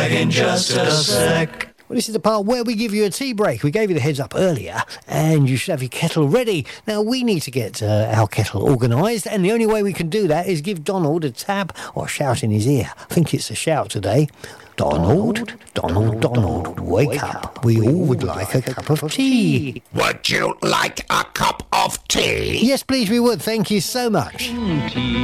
In just a sec. Well, this is the part where we give you a tea break. We gave you the heads up earlier, and you should have your kettle ready. Now, we need to get our kettle organised, and the only way we can do that is give Donald a tap or a shout in his ear. I think it's a shout today. Donald, Donald, Donald, wake up. We all would like a cup of tea. Would you like a cup of tea? Yes, please, we would. Thank you so much.